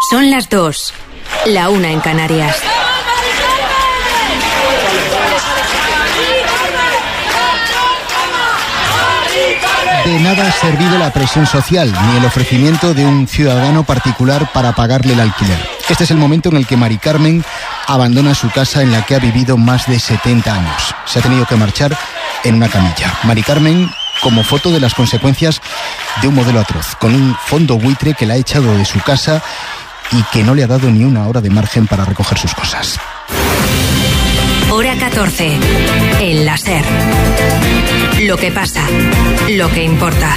Son las 2, la 1 en Canarias. De nada ha servido la presión social, ni el ofrecimiento de un ciudadano particular para pagarle el alquiler. Este es el momento en el que Mari Carmen abandona su casa en la que ha vivido más de 70 años. Se ha tenido que marchar en una camilla. Mari Carmen, como foto de las consecuencias de un modelo atroz, con un fondo buitre que la ha echado de su casa y que no le ha dado ni una hora de margen para recoger sus cosas. Hora 14. El la SER. Lo que pasa, lo que importa.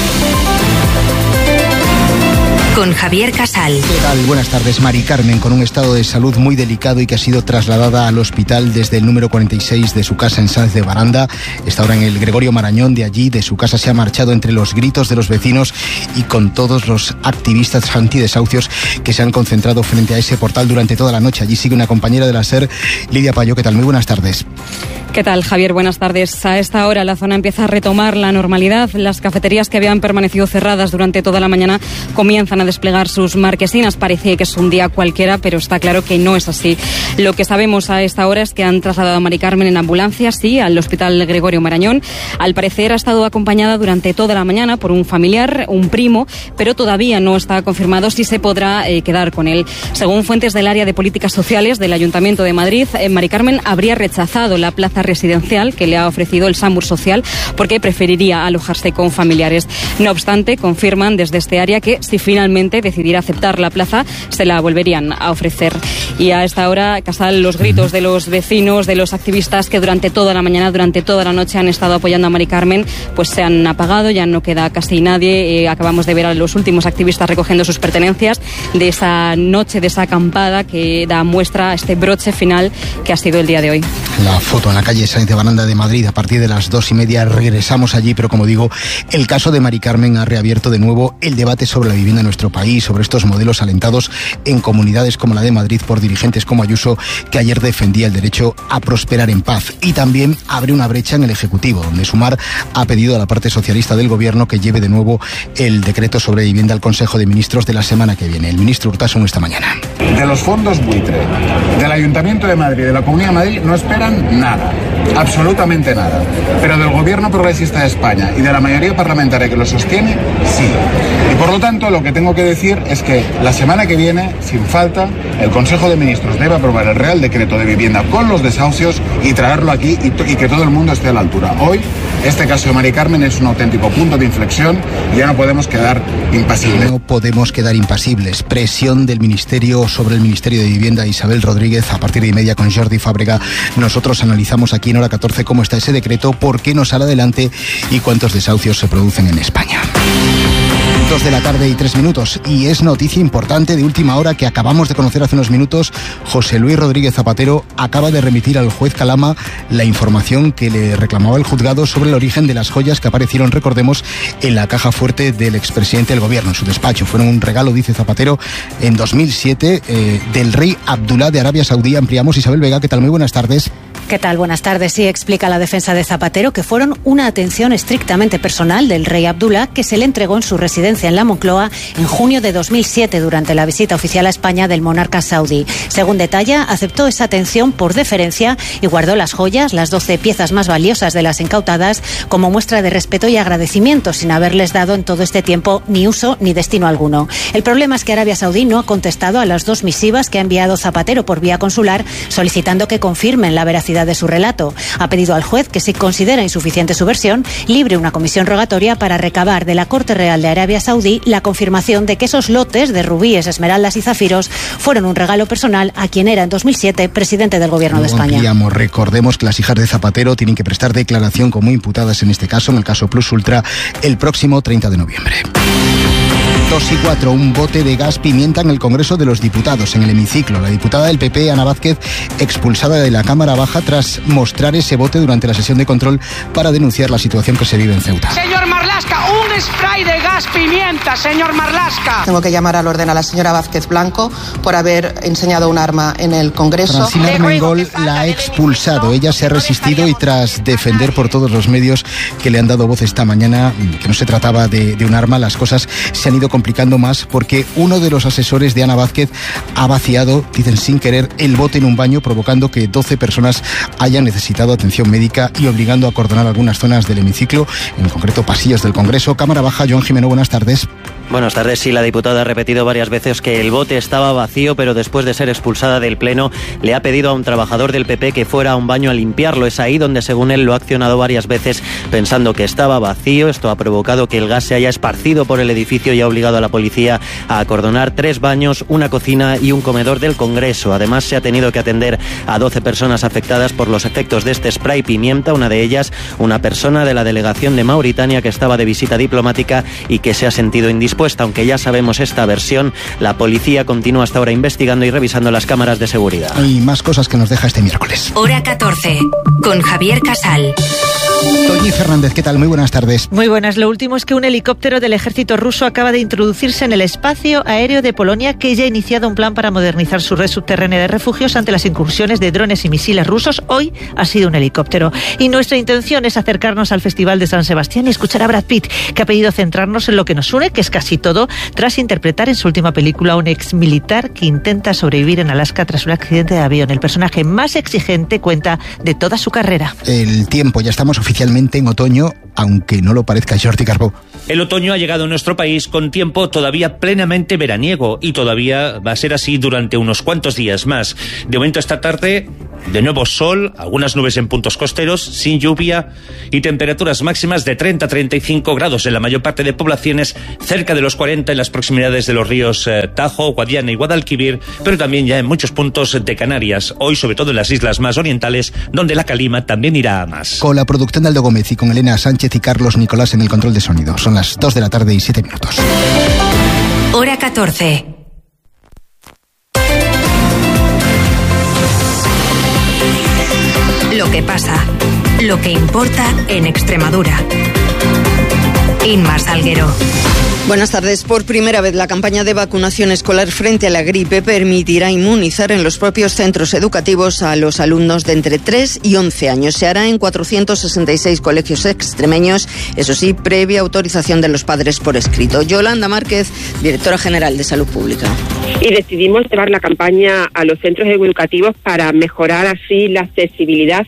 Con Javier Casal. ¿Qué tal? Buenas tardes. Mari Carmen, con un estado de salud muy delicado y que ha sido trasladada al hospital desde el número 46 de su casa en Sáenz de Baranda. Está ahora en el Gregorio Marañón. De allí, de su casa, se ha marchado entre los gritos de los vecinos y con todos los activistas antidesahucios que se han concentrado frente a ese portal durante toda la noche. Allí sigue una compañera de la SER, Lidia Payó. ¿Qué tal? Muy buenas tardes. ¿Qué tal, Javier? Buenas tardes. A esta hora la zona empieza a retomar la normalidad. Las cafeterías que habían permanecido cerradas durante toda la mañana comienzan a desplegar sus marquesinas. Parece que es un día cualquiera, pero está claro que no es así. Lo que sabemos a esta hora es que han trasladado a Mari Carmen en ambulancia, sí, al Hospital Gregorio Marañón. Al parecer ha estado acompañada durante toda la mañana por un familiar, un primo, pero todavía no está confirmado si se podrá quedar con él. Según fuentes del área de políticas sociales del Ayuntamiento de Madrid, Mari Carmen habría rechazado la plaza residencial que le ha ofrecido el SAMUR Social porque preferiría alojarse con familiares. No obstante, confirman desde este área que si finalmente decidiera aceptar la plaza, se la volverían a ofrecer. Y a esta hora, Casal, los gritos de los vecinos, de los activistas que durante toda la mañana, durante toda la noche han estado apoyando a Mari Carmen, pues se han apagado, ya no queda casi nadie. Acabamos de ver a los últimos activistas recogiendo sus pertenencias de esa noche, de esa acampada que da muestra a este broche final que ha sido el día de hoy. La foto en la calle Sáenz de Baranda de Madrid. A partir de las 2:30 regresamos allí, pero como digo, el caso de Mari Carmen ha reabierto de nuevo el debate sobre la vivienda en nuestro país, sobre estos modelos alentados en comunidades como la de Madrid por dirigentes como Ayuso, que ayer defendía el derecho a prosperar en paz. Y también abre una brecha en el Ejecutivo, donde Sumar ha pedido a la parte socialista del Gobierno que lleve de nuevo el decreto sobre vivienda al Consejo de Ministros de la semana que viene. El ministro Urtasun esta mañana. De los fondos buitre, del Ayuntamiento de Madrid, de la Comunidad de Madrid, no esperan nada. Absolutamente nada. Pero del Gobierno Progresista de España y de la mayoría parlamentaria que lo sostiene, sí. Y por lo tanto, lo que tengo que decir es que la semana que viene, sin falta, el Consejo de Ministros debe aprobar el Real Decreto de Vivienda con los desahucios y traerlo aquí y que todo el mundo esté a la altura. Hoy, este caso de Mari Carmen es un auténtico punto de inflexión y ya no podemos quedar impasibles. No podemos quedar impasibles. Presión del Ministerio sobre el Ministerio de Vivienda. Isabel Rodríguez, a partir de 1:30 con Jordi Fábrega. Nosotros analizamos aquí en Hora 14 cómo está ese decreto, por qué no sale adelante y cuántos desahucios se producen en España. 2:03 y es noticia importante de última hora que acabamos de conocer hace unos minutos. José Luis Rodríguez Zapatero acaba de remitir al juez Calama la información que le reclamaba el juzgado sobre el origen de las joyas que aparecieron, recordemos, en la caja fuerte del expresidente del gobierno, en su despacho. Fueron un regalo, dice Zapatero, en 2007 del rey Abdulá de Arabia Saudí. Ampliamos. Isabel Vega, ¿qué tal? Muy buenas tardes. ¿Qué tal? Buenas tardes. Sí, explica la defensa de Zapatero que fueron una atención estrictamente personal del rey Abdulá que se le entregó en su residencia en la Moncloa en junio de 2007 durante la visita oficial a España del monarca saudí. Según detalla, aceptó esa atención por deferencia y guardó las joyas, las 12 piezas más valiosas de las incautadas, como muestra de respeto y agradecimiento, sin haberles dado en todo este tiempo ni uso ni destino alguno. El problema es que Arabia Saudí no ha contestado a las 2 misivas que ha enviado Zapatero por vía consular solicitando que confirmen la veracidad de su relato. Ha pedido al juez que, si considera insuficiente su versión, libre una comisión rogatoria para recabar de la Corte Real de Arabia Saudí la confirmación de que esos lotes de rubíes, esmeraldas y zafiros fueron un regalo personal a quien era en 2007 presidente del Gobierno de España. Recordemos que las hijas de Zapatero tienen que prestar declaración como imputadas en este caso, en el caso Plus Ultra, el próximo 30 de noviembre. 2:04, un bote de gas pimienta en el Congreso de los Diputados, en el hemiciclo. La diputada del PP, Ana Vázquez, expulsada de la Cámara Baja tras mostrar ese bote durante la sesión de control para denunciar la situación que se vive en Ceuta. Señor Marlaska, un spray de gas pimienta, señor Marlaska. Tengo que llamar al orden a la señora Vázquez Blanco por haber enseñado un arma en el Congreso. Francina Armengol la ha expulsado. Ella se ha resistido y tras defender por todos los medios que le han dado voz esta mañana que no se trataba de un arma, las cosas se han ido complicando más porque uno de los asesores de Ana Vázquez ha vaciado, dicen sin querer, el bote en un baño, provocando que 12 personas hayan necesitado atención médica y obligando a acordonar algunas zonas del hemiciclo, en concreto pasillos del Congreso. Cámara Baja, Joan Jimeno, buenas tardes. Buenas tardes. Sí, la diputada ha repetido varias veces que el bote estaba vacío, pero después de ser expulsada del Pleno le ha pedido a un trabajador del PP que fuera a un baño a limpiarlo. Es ahí donde, según él, lo ha accionado varias veces pensando que estaba vacío. Esto ha provocado que el gas se haya esparcido por el edificio y ha obligado a la policía a acordonar 3 baños, una cocina y un comedor del Congreso. Además, se ha tenido que atender a 12 personas afectadas por los efectos de este spray pimienta, una de ellas una persona de la delegación de Mauritania que estaba de visita diplomática y que se ha sentido indispuesta. Aunque ya sabemos esta versión, la policía continúa hasta ahora investigando y revisando las cámaras de seguridad. Y más cosas que nos deja este miércoles. Hora 14, con Javier Casal. Toñi Fernández, ¿qué tal? Muy buenas tardes. Muy buenas. Lo último es que un helicóptero del ejército ruso acaba de introducirse en el espacio aéreo de Polonia, que ya ha iniciado un plan para modernizar su red subterránea de refugios ante las incursiones de drones y misiles rusos. Hoy ha sido un helicóptero. Y nuestra intención es acercarnos al Festival de San Sebastián y escuchar a Brad Pitt, que ha pedido centrarnos en lo que nos une, que es casi todo, tras interpretar en su última película a un ex militar que intenta sobrevivir en Alaska tras un accidente de avión. El personaje más exigente, cuenta, de toda su carrera. El tiempo, ya estamos oficialmente en otoño, aunque no lo parezca. Jordi Carbó. El otoño ha llegado a nuestro país con tiempo todavía plenamente veraniego y todavía va a ser así durante unos cuantos días más. De momento esta tarde, de nuevo sol, algunas nubes en puntos costeros, sin lluvia y temperaturas máximas de 30 a 35 grados en la mayor parte de poblaciones, cerca de los 40 en las proximidades de los ríos Tajo, Guadiana y Guadalquivir, pero también ya en muchos puntos de Canarias, hoy sobre todo en las islas más orientales, donde la calima también irá a más. Con la producción de Aldo Gómez y con Elena Sánchez y Carlos Nicolás en el control de sonido. Son las 2 de la tarde y 7 minutos. Hora 14. Lo que pasa, lo que importa en Extremadura. Inma Salguero. Buenas tardes. Por primera vez, la campaña de vacunación escolar frente a la gripe permitirá inmunizar en los propios centros educativos a los alumnos de entre 3 y 11 años. Se hará en 466 colegios extremeños, eso sí, previa autorización de los padres por escrito. Yolanda Márquez, directora general de Salud Pública. Y decidimos llevar la campaña a los centros educativos para mejorar así la accesibilidad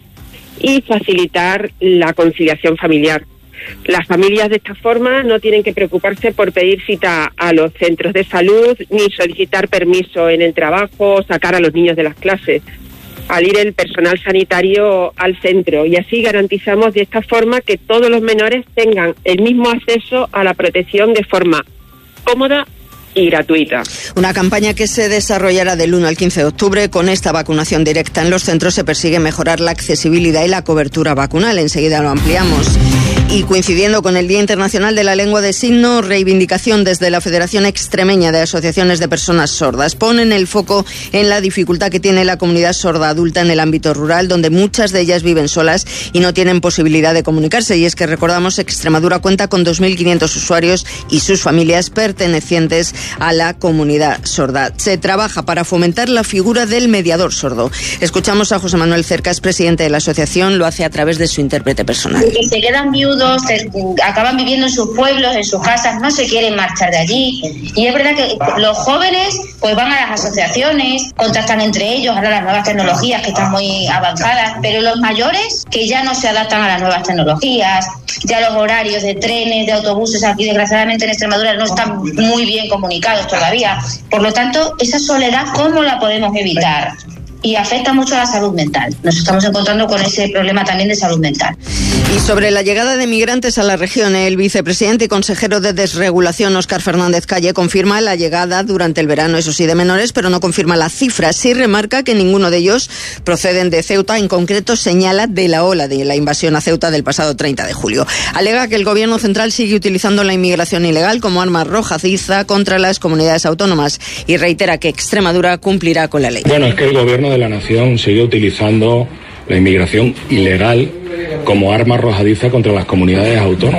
y facilitar la conciliación familiar. Las familias de esta forma no tienen que preocuparse por pedir cita a los centros de salud ni solicitar permiso en el trabajo o sacar a los niños de las clases al ir el personal sanitario al centro, y así garantizamos de esta forma que todos los menores tengan el mismo acceso a la protección de forma cómoda y gratuita. Una campaña que se desarrollará del 1 al 15 de octubre. Con esta vacunación directa en los centros se persigue mejorar la accesibilidad y la cobertura vacunal. Enseguida lo ampliamos. Y coincidiendo con el Día Internacional de la Lengua de Signos, reivindicación desde la Federación Extremeña de Asociaciones de Personas Sordas. Ponen el foco en la dificultad que tiene la comunidad sorda adulta en el ámbito rural, donde muchas de ellas viven solas y no tienen posibilidad de comunicarse. Y es que recordamos, Extremadura cuenta con 2.500 usuarios y sus familias pertenecientes a la comunidad sorda. Se trabaja para fomentar la figura del mediador sordo. Escuchamos a José Manuel Cercas, presidente de la asociación, lo hace a través de su intérprete personal. Que se quedan viudos, acaban viviendo en sus pueblos, en sus casas, no se quieren marchar de allí. Y es verdad que los jóvenes pues van a las asociaciones, contactan entre ellos, ahora las nuevas tecnologías que están muy avanzadas, pero los mayores que ya no se adaptan a las nuevas tecnologías, ya los horarios de trenes, de autobuses aquí desgraciadamente en Extremadura no están muy bien comunicados todavía. Por lo tanto, esa soledad, ¿cómo la podemos evitar? Y afecta mucho a la salud mental. Nos estamos encontrando con ese problema también de salud mental. Y sobre la llegada de migrantes a la región, el vicepresidente y consejero de Desregulación, Óscar Fernández Calle, confirma la llegada durante el verano, eso sí, de menores, pero no confirma la cifra. Sí remarca que ninguno de ellos proceden de Ceuta. En concreto, señala de la ola de la invasión a Ceuta del pasado 30 de julio. Alega que el gobierno central sigue utilizando la inmigración ilegal como arma arrojadiza contra las comunidades autónomas y reitera que Extremadura cumplirá con la ley. Bueno, es que el gobierno de la nación sigue utilizando la inmigración ilegal como arma arrojadiza contra las comunidades autónomas.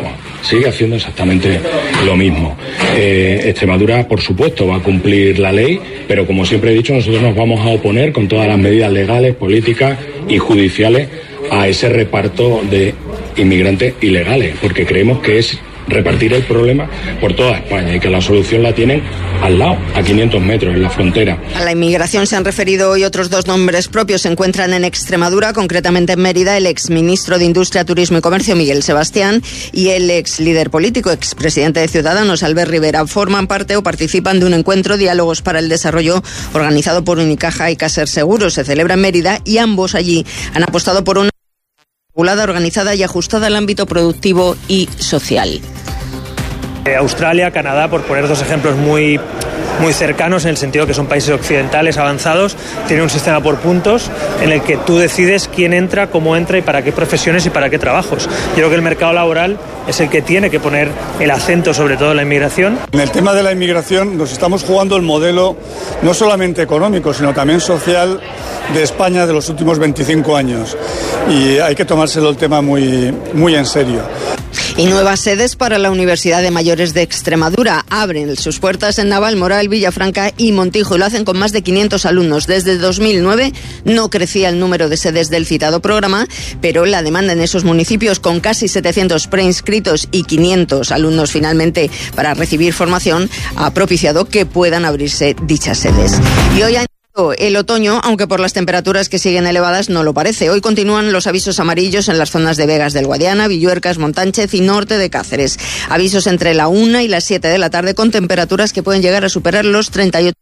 sigue haciendo exactamente lo mismo. Extremadura, por supuesto, va a cumplir la ley, pero como siempre he dicho, nosotros nos vamos a oponer con todas las medidas legales, políticas y judiciales a ese reparto de inmigrantes ilegales, porque creemos que es repartir el problema por toda España y que la solución la tienen al lado, a 500 metros, en la frontera. A la inmigración se han referido hoy otros dos nombres propios. Se encuentran en Extremadura, concretamente en Mérida, el exministro de Industria, Turismo y Comercio, Miguel Sebastián, y el ex líder político, expresidente de Ciudadanos, Albert Rivera. Forman parte o participan de un encuentro, Diálogos para el Desarrollo, organizado por Unicaja y Caser Seguros. Se celebra en Mérida y ambos allí han apostado por una regulada, organizada y ajustada al ámbito productivo y social. Australia, Canadá, por poner dos ejemplos muy cercanos, en el sentido que son países occidentales avanzados, tienen un sistema por puntos en el que tú decides quién entra, cómo entra y para qué profesiones y para qué trabajos. Yo creo que el mercado laboral es el que tiene que poner el acento sobre todo en la inmigración. En el tema de la inmigración nos estamos jugando el modelo no solamente económico, sino también social de España de los últimos 25 años. Y hay que tomárselo el tema muy en serio. Y nuevas sedes para la Universidad de Mayores de Extremadura. Abren sus puertas en Navalmoral, Villafranca y Montijo, y lo hacen con más de 500 alumnos. Desde 2009 no crecía el número de sedes del citado programa, pero la demanda en esos municipios, con casi 700 preinscritos y 500 alumnos finalmente para recibir formación, ha propiciado que puedan abrirse dichas sedes. Y hoy el otoño, aunque por las temperaturas que siguen elevadas no lo parece. Hoy continúan los avisos amarillos en las zonas de Vegas del Guadiana, Villuercas, Montánchez y norte de Cáceres. Avisos entre la 1 y las 7 de la tarde con temperaturas que pueden llegar a superar los 38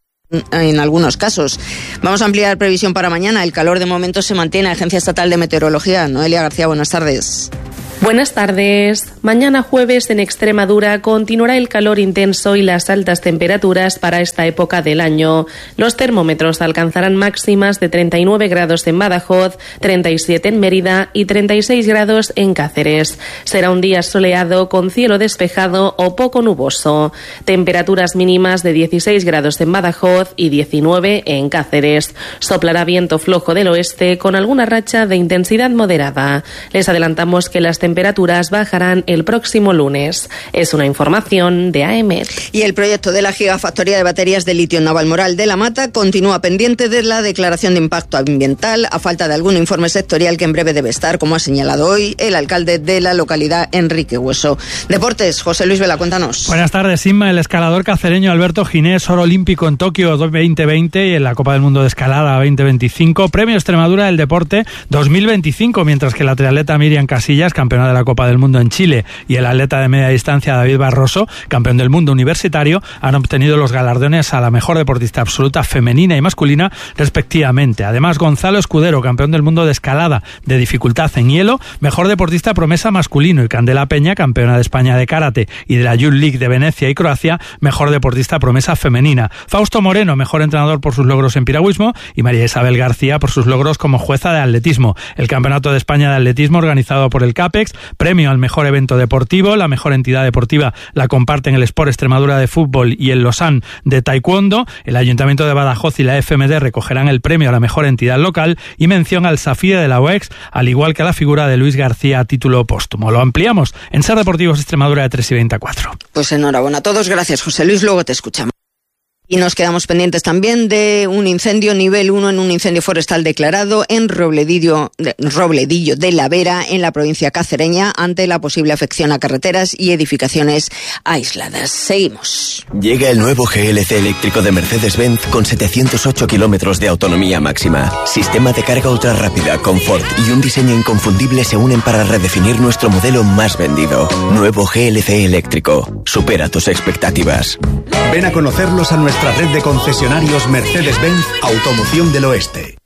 en algunos casos. Vamos a ampliar previsión para mañana. El calor de momento se mantiene. Agencia Estatal de Meteorología. Noelia García, buenas tardes. Buenas tardes. Mañana jueves en Extremadura continuará el calor intenso y las altas temperaturas para esta época del año. Los termómetros alcanzarán máximas de 39 grados en Badajoz, 37 en Mérida y 36 grados en Cáceres. Será un día soleado con cielo despejado o poco nuboso. Temperaturas mínimas de 16 grados en Badajoz y 19 en Cáceres. Soplará viento flojo del oeste con alguna racha de intensidad moderada. Les adelantamos que las temperaturas bajarán el próximo lunes. Es una información de AEMET. Y el proyecto de la gigafactoría de baterías de litio en Navalmoral de la Mata continúa pendiente de la declaración de impacto ambiental, a falta de algún informe sectorial que en breve debe estar, como ha señalado hoy el alcalde de la localidad, Enrique Hueso. Deportes, José Luis Vela, cuéntanos. Buenas tardes, Inma. El escalador cacereño Alberto Ginés, oro olímpico en Tokio 2020 y en la Copa del Mundo de Escalada 2025, Premio Extremadura del Deporte 2025, mientras que la triatleta Miriam Casillas, campeona de la Copa del Mundo en Chile, y el atleta de media distancia David Barroso, campeón del mundo universitario, han obtenido los galardones a la mejor deportista absoluta femenina y masculina, respectivamente. Además, Gonzalo Escudero, campeón del mundo de escalada de dificultad en hielo, mejor deportista promesa masculino, y Candela Peña, campeona de España de karate y de la Youth League de Venecia y Croacia, mejor deportista promesa femenina. Fausto Moreno, mejor entrenador por sus logros en piragüismo, y María Isabel García por sus logros como jueza de atletismo. El Campeonato de España de Atletismo, organizado por el CAPEX, premio al mejor evento deportivo. La mejor entidad deportiva la comparten el Sport Extremadura de fútbol y el Lausanne de taekwondo. El Ayuntamiento de Badajoz y la FMD recogerán el premio a la mejor entidad local, y mención al Safía de la OEX, al igual que a la figura de Luis García a título póstumo. Lo ampliamos en Ser Deportivos Extremadura de 3 y 24. Pues enhorabuena a todos. Gracias, José Luis. Luego te escuchamos. Y nos quedamos pendientes también de un incendio nivel 1 en un incendio forestal declarado en Robledillo de la Vera, en la provincia cacereña, ante la posible afección a carreteras y edificaciones aisladas. Seguimos. Llega el nuevo GLC eléctrico de Mercedes-Benz con 708 kilómetros de autonomía máxima. Sistema de carga ultra rápida, confort y un diseño inconfundible se unen para redefinir nuestro modelo más vendido. Nuevo GLC eléctrico. Supera tus expectativas. Ven a conocerlos a nuestra red de concesionarios Mercedes-Benz Automoción del Oeste.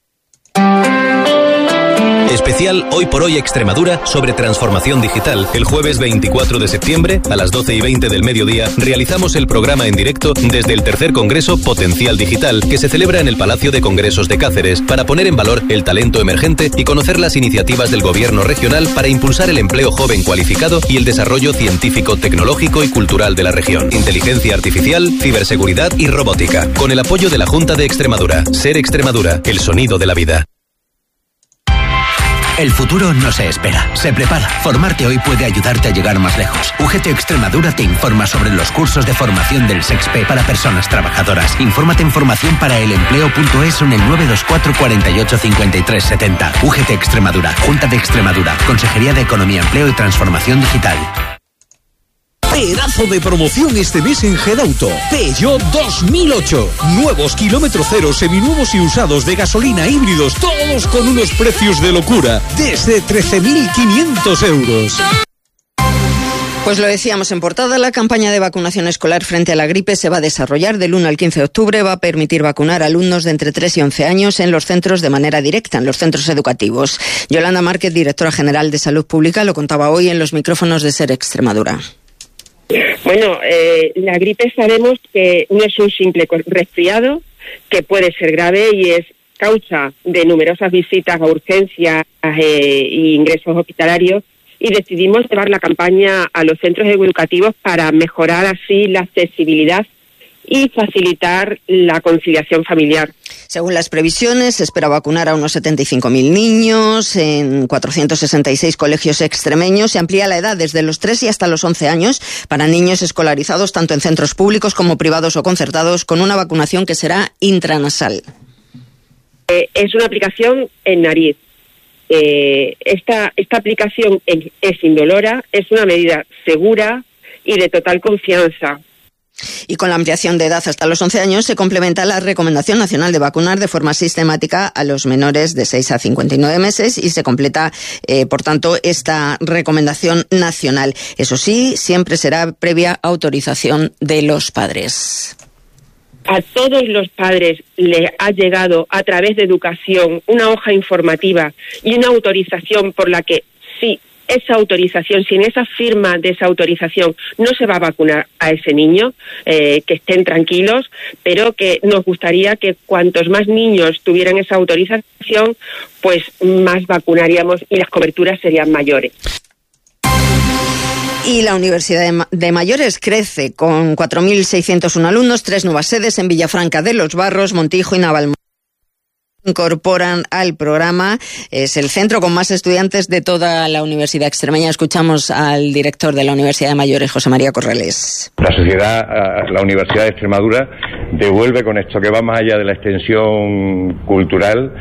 Especial Hoy por Hoy Extremadura sobre transformación digital. El jueves 24 de septiembre a las 12:20 del mediodía realizamos el programa en directo desde el tercer Congreso Potencial Digital, que se celebra en el Palacio de Congresos de Cáceres, para poner en valor el talento emergente y conocer las iniciativas del gobierno regional para impulsar el empleo joven cualificado y el desarrollo científico, tecnológico y cultural de la región. Inteligencia artificial, ciberseguridad y robótica. Con el apoyo de la Junta de Extremadura. Ser Extremadura, el sonido de la vida. El futuro no se espera, se prepara. Formarte hoy puede ayudarte a llegar más lejos. UGT Extremadura te informa sobre los cursos de formación del SEXP para personas trabajadoras. Infórmate en formacionparaelempleo.es o en el 924 48 53 70. UGT Extremadura, Junta de Extremadura, Consejería de Economía, Empleo y Transformación Digital. Pedazo de promoción este mes en Gedauto. Peugeot 2008. Nuevos kilómetro cero, seminuevos y usados de gasolina, híbridos, todos con unos precios de locura. Desde 13.500 euros. Pues lo decíamos en portada, la campaña de vacunación escolar frente a la gripe se va a desarrollar del 1 al 15 de octubre. Va a permitir vacunar a alumnos de entre 3 y 11 años en los centros de manera directa, en los centros educativos. Yolanda Márquez, directora general de Salud Pública, lo contaba hoy en los micrófonos de SER Extremadura. Bueno, la gripe sabemos que no es un simple resfriado, que puede ser grave y es causa de numerosas visitas a urgencias e ingresos hospitalarios, y decidimos llevar la campaña a los centros educativos para mejorar así la accesibilidad y facilitar la conciliación familiar. Según las previsiones, se espera vacunar a unos 75.000 niños en 466 colegios extremeños. Se amplía la edad desde los 3 y hasta los 11 años para niños escolarizados tanto en centros públicos como privados o concertados, con una vacunación que será intranasal. Es una aplicación en nariz. Esta aplicación es indolora, es una medida segura y de total confianza. Y con la ampliación de edad hasta los 11 años se complementa la Recomendación Nacional de vacunar de forma sistemática a los menores de 6 a 59 meses y se completa, por tanto, esta recomendación nacional. Eso sí, siempre será previa autorización de los padres. A todos los padres les ha llegado a través de educación una hoja informativa y una autorización por la que sí, esa autorización, sin esa firma de esa autorización, no se va a vacunar a ese niño, que estén tranquilos, pero que nos gustaría que cuantos más niños tuvieran esa autorización, pues más vacunaríamos y las coberturas serían mayores. Y la Universidad de Mayores crece con 4.601 alumnos, 3 nuevas sedes en Villafranca de los Barros, Montijo y Navalmoral. Incorporan al programa, es el centro con más estudiantes de toda la Universidad Extremeña. Escuchamos al director de la Universidad de Mayores, José María Corrales. La sociedad, la Universidad de Extremadura, devuelve con esto que va más allá de la extensión cultural,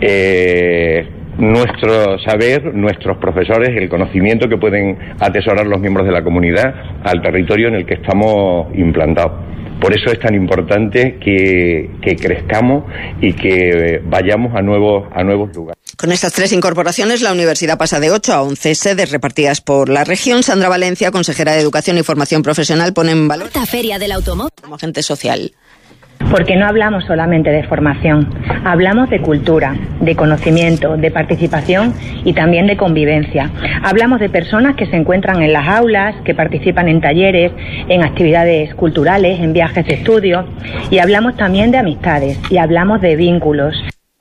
nuestro saber, nuestros profesores, el conocimiento que pueden atesorar los miembros de la comunidad al territorio en el que estamos implantados. Por eso es tan importante que crezcamos y que vayamos a nuevos lugares. Con estas 3 incorporaciones, la universidad pasa de 8 a 11 sedes repartidas por la región. Sandra Valencia, consejera de Educación y Formación Profesional, pone en valor la Feria del Automóvil como agente social. Porque no hablamos solamente de formación, hablamos de cultura, de conocimiento, de participación y también de convivencia. Hablamos de personas que se encuentran en las aulas, que participan en talleres, en actividades culturales, en viajes de estudio, y hablamos también de amistades y hablamos de vínculos.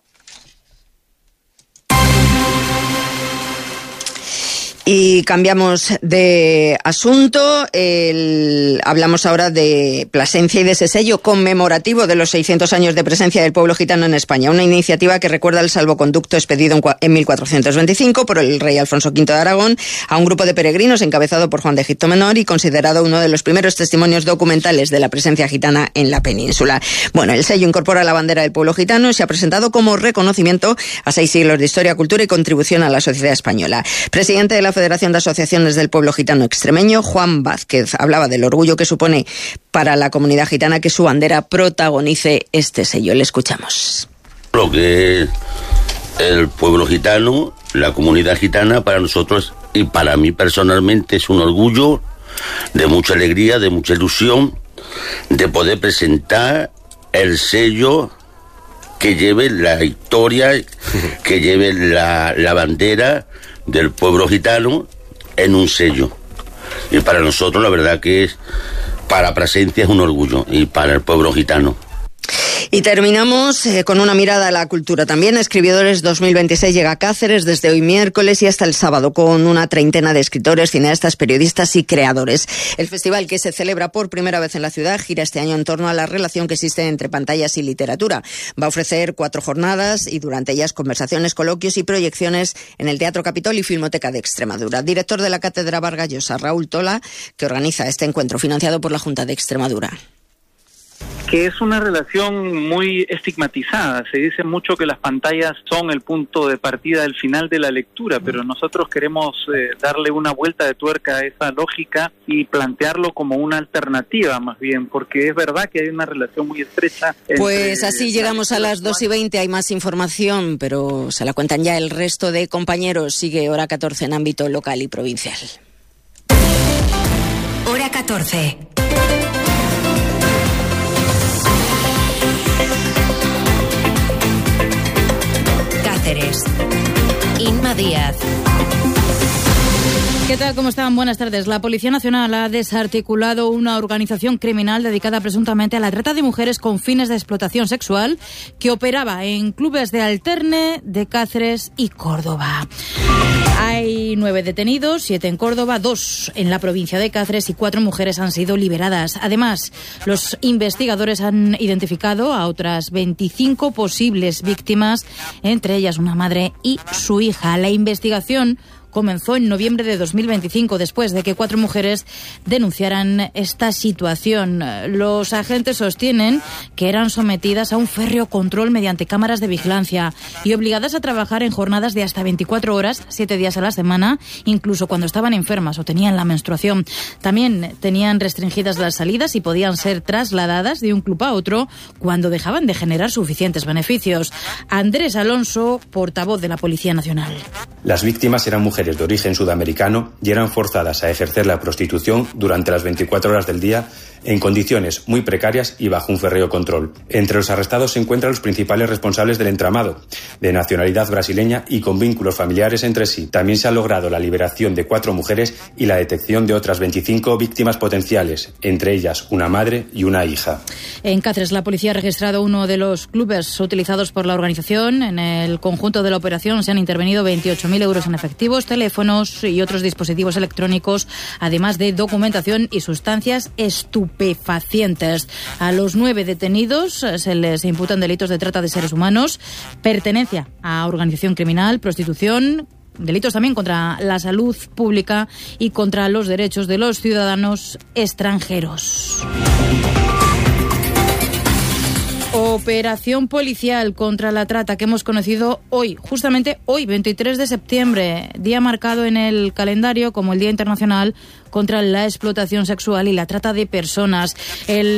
Y cambiamos de asunto, hablamos ahora de Plasencia y de ese sello conmemorativo de los 600 años de presencia del pueblo gitano en España, una iniciativa que recuerda el salvoconducto expedido en 1425 por el rey Alfonso V de Aragón a un grupo de peregrinos encabezado por Juan de Egipto Menor y considerado uno de los primeros testimonios documentales de la presencia gitana en la península. Bueno, el sello incorpora la bandera del pueblo gitano y se ha presentado como reconocimiento a 6 siglos de historia, cultura y contribución a la sociedad española. Presidente de la Federación de Asociaciones del Pueblo Gitano Extremeño, Juan Vázquez, hablaba del orgullo que supone para la comunidad gitana que su bandera protagonice este sello. Le escuchamos. Lo que es el pueblo gitano, la comunidad gitana, para nosotros y para mí personalmente es un orgullo, de mucha alegría, de mucha ilusión, de poder presentar el sello que lleve la historia, que lleve la bandera del pueblo gitano en un sello. Y para nosotros la verdad que es, para Plasencia es un orgullo y para el pueblo gitano. Y terminamos con una mirada a la cultura también. Escribidores 2026 llega a Cáceres desde hoy miércoles y hasta el sábado con una treintena de escritores, cineastas, periodistas y creadores. El festival, que se celebra por primera vez en la ciudad, gira este año en torno a la relación que existe entre pantallas y literatura. Va a ofrecer 4 jornadas y durante ellas conversaciones, coloquios y proyecciones en el Teatro Capitol y Filmoteca de Extremadura. Director de la Cátedra Vargas Llosa, Raúl Tola, que organiza este encuentro financiado por la Junta de Extremadura. Que es una relación muy estigmatizada. Se dice mucho que las pantallas son el punto de partida del final de la lectura, pero nosotros queremos darle una vuelta de tuerca a esa lógica y plantearlo como una alternativa más bien, porque es verdad que hay una relación muy estrecha. Pues así llegamos a las 2:20, hay más información, pero se la cuentan ya el resto de compañeros. Sigue Hora 14 en ámbito local y provincial. Hora 14. Cáceres. Inma Díaz. ¿Qué tal? ¿Cómo están? Buenas tardes. La Policía Nacional ha desarticulado una organización criminal dedicada presuntamente a la trata de mujeres con fines de explotación sexual que operaba en clubes de Alterne, de Cáceres y Córdoba. Hay 9 detenidos, 7 en Córdoba, 2 en la provincia de Cáceres y 4 mujeres han sido liberadas. Además, los investigadores han identificado a otras 25 posibles víctimas, entre ellas una madre y su hija. La investigación comenzó en noviembre de 2025, después de que 4 mujeres denunciaran esta situación. Los agentes sostienen que eran sometidas a un férreo control mediante cámaras de vigilancia y obligadas a trabajar en jornadas de hasta 24 horas, 7 días a la semana, incluso cuando estaban enfermas o tenían la menstruación. También tenían restringidas las salidas y podían ser trasladadas de un club a otro cuando dejaban de generar suficientes beneficios. Andrés Alonso, portavoz de la Policía Nacional. Las víctimas eran mujeres de origen sudamericano y eran forzadas a ejercer la prostitución durante las 24 horas del día en condiciones muy precarias y bajo un férreo control. Entre los arrestados se encuentran los principales responsables del entramado, de nacionalidad brasileña y con vínculos familiares entre sí. También se ha logrado la liberación de 4 mujeres y la detección de otras 25 víctimas potenciales, entre ellas una madre y una hija. En Cáceres, la policía ha registrado uno de los clubes utilizados por la organización. En el conjunto de la operación se han intervenido 28.000 euros en efectivos, teléfonos y otros dispositivos electrónicos, además de documentación y sustancias estupefacientes. A los 9 detenidos se les imputan delitos de trata de seres humanos, pertenencia a organización criminal, prostitución, delitos también contra la salud pública y contra los derechos de los ciudadanos extranjeros. Operación policial contra la trata que hemos conocido hoy, justamente hoy, 23 de septiembre, día marcado en el calendario como el Día Internacional contra la Explotación Sexual y la Trata de Personas. El